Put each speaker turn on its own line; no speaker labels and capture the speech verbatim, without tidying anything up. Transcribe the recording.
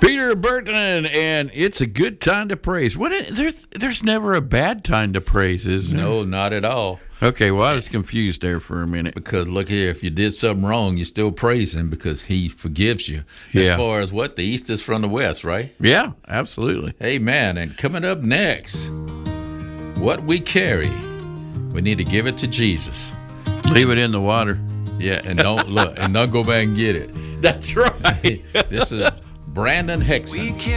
Peter Burton, and it's a good time to praise. What? It, there's there's never a bad time to praise, is there?
No, not at all.
Okay, well, I was confused there for a minute.
Because look here, if you did something wrong, you still praise him because he forgives you. As
Yeah.
far as what? The East is from the West, right?
Yeah, absolutely.
Amen. And coming up next, what we carry, we need to give it to Jesus.
Leave it in the water.
Yeah, and don't look, and don't go back and get it.
That's right.
This is Brandon Hickson.